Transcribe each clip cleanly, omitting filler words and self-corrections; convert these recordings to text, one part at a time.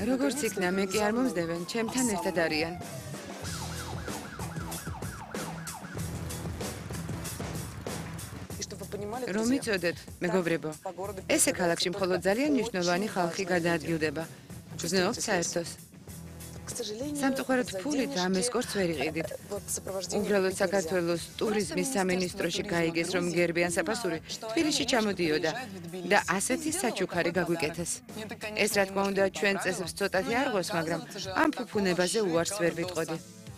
როგორც იქნა, მე კი არ მომსდევენ, ჩემთან ერთად არიან. რომ იცოდეთ, მეგობრებო, ესე ქალაქში მხოლოდ ძალიან მნიშვნელოვანი ხალხი გადაადგილდება. გზნობთ საერთოს. სამწუხაროდ ფულით ამ ესკორტს ვერ იყიდით. უბრალოდ საქართველოს ტურიზმის სამინისტროში გაიგეს, რომ გერბიან საფასური თბილისში ჩამოდიოდა და ასეთი საჩუქარი გაგვიკეთეს. ეს რა თქმა უნდა ჩვენ წესებს ცოტათი არ ღვევს, მაგრამ ამ ფუფუნებაზე უარს ვერ ვიტყოდი.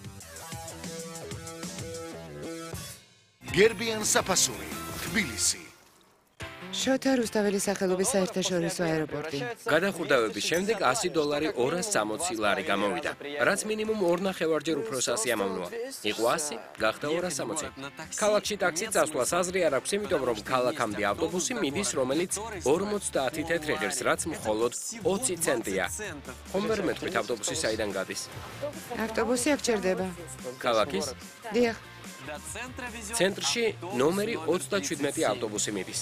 გერბიან საფასური, თბილისი. შოთა რუსთაველის სახელობის საერთაშორისო აეროპორტი. გადახურდავების შემდეგ $100 260 ლარი გამოვიდა, რაც მინიმუმ 2.5-ჯერ უფრო სასიამოვნოა. იყო 100, გახდა 260. ქალაქში ტაქსით წასვლას აზრი არ აქვს, იმიტომ რომ ქალაქამდე ავტობუსი მიდის, რომელიც 50 თეთრი ღირს, რაც მხოლოდ 20 ცენტია. ხომ ვერ მეტყვით ავტობუსი საიდან გადის? ავტობუსი აქ ჭირდება. ქალაქის დიახ. ცენტრში ნომერი 37 ავტობუსი მიდის.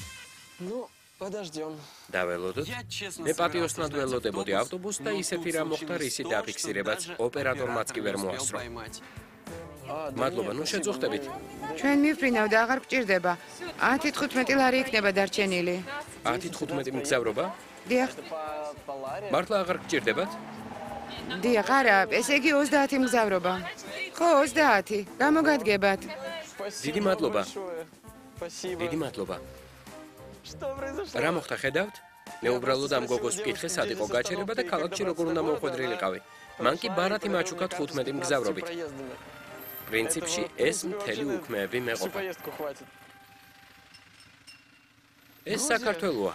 დაველოდოთ. მე პატიოსნად ველოდებოდი ავტობუსს და ისეთი რა მოხდა, რისი დაფიქსირებაც ოპერატორმაც კი ვერ მოასწრო. მადლობა, ნუ შეძუხდებით. ჩვენ მივფრინავ და აღარ გჭირდება. 10-15 ლარი იქნება დარჩენილი. 10-15 მგზავრობა? დიახ. მართლა აღარ გჭირდებათ? დიახ, არა, ესე იგი 30 მგზავრობა. ხო, 30. გამოგადგებათ. დიდი მადლობა. დიდი მადლობა. რა მოხდა ხედავთ? მე უბრალოდ ამ გოგოს ვკითხე, სად იყო გაჩერება და ქალაქში როგორ უნდა მოვხვედრილიყავი. მან კი ბარათი მაჩუქა 15 მგზავრობით. პრინციპში ეს მთელი უქმეები მეყოფა. ეს საქართველოა.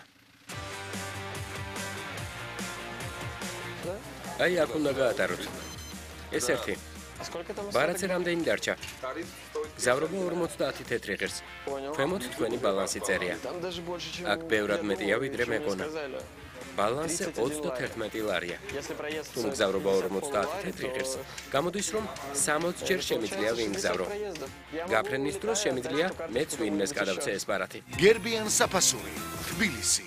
აი, აქ უნდა გაატაროთ. ეს ერთი. ბარათზე რამდენი დარჩა? გზავრობა 50 თეთრი ღირს. ქვემოთ თქვენი ბალანსი წერია. აქ ბევრად მეტია, ვიდრე მეგონა. ბალანსზე 31 ლარია. თუ მგზავრობა 50 თეთრი ღირს, გამოდის, რომ 60-ჯერ შემიძლია ვიმგზავრო. გაფრენის დროს შემიძლია მეც ვინმეს გადავცე ეს ბარათი. გერბიან საფასური, თბილისი.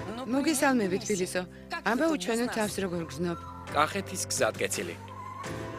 მოგესალმებით, თბილისო. ამბავ ჩვენო თავს როგორ გზნობ? კახეთის გზატკეცილი.